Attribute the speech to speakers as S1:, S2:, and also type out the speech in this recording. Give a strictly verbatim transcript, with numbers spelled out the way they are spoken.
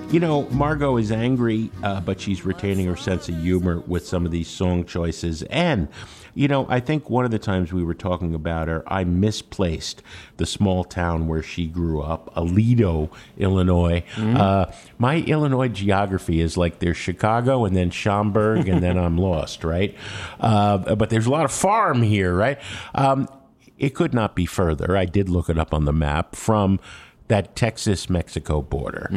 S1: you know, Margot is angry, uh, but she's retaining her sense of humor with some of these song choices. And, you know, I think one of the times we were talking about her, I misplaced the small town where she grew up, Aledo, Illinois. Mm-hmm. Uh, my Illinois geography is like there's Chicago and then Schaumburg and then I'm lost, right? Uh, but there's a lot of farm here, right? Um, it could not be further. I did look it up on the map from that Texas-Mexico border.